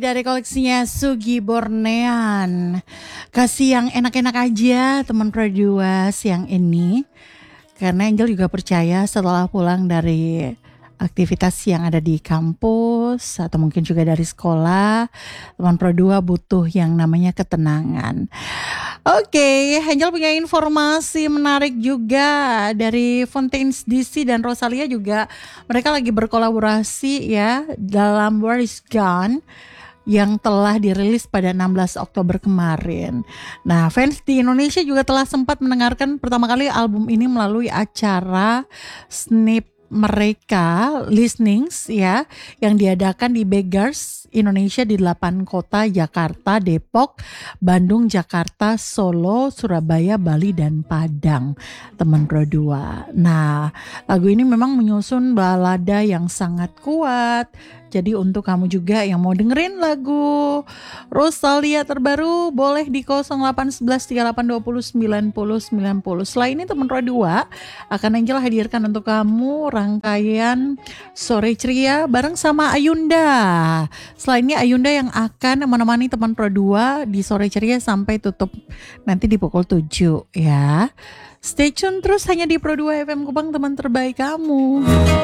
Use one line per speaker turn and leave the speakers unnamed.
Dari koleksinya Sugi Bornean. Kasih yang enak-enak aja teman Pro 2 siang ini. Karena Angel juga percaya setelah pulang dari aktivitas yang ada di kampus atau mungkin juga dari sekolah, teman Pro 2 butuh yang namanya ketenangan. Oke, Angel punya informasi menarik juga dari Fontaines DC dan Rosalia juga. Mereka lagi berkolaborasi ya dalam Where Is Gone yang telah dirilis pada 16 Oktober kemarin. Nah, fans di Indonesia juga telah sempat mendengarkan pertama kali album ini melalui acara Snip mereka listenings ya yang diadakan di Beggars Indonesia di 8 kota Jakarta, Depok, Bandung, Jakarta, Solo, Surabaya, Bali dan Padang. Teman Pro 2. Nah, lagu ini memang menyusun balada yang sangat kuat. Jadi untuk kamu juga yang mau dengerin lagu Rosalia terbaru boleh di 0811 3820 90 90. Selain ini teman Pro 2 akan Angel hadirkan untuk kamu rangkaian Sore Ceria bareng sama Ayunda. Selainnya Ayunda yang akan menemani teman Pro 2 di Sore Ceria sampai tutup nanti di pukul 7 ya. Stay tune terus hanya di Pro 2 FM Kupang, teman terbaik kamu.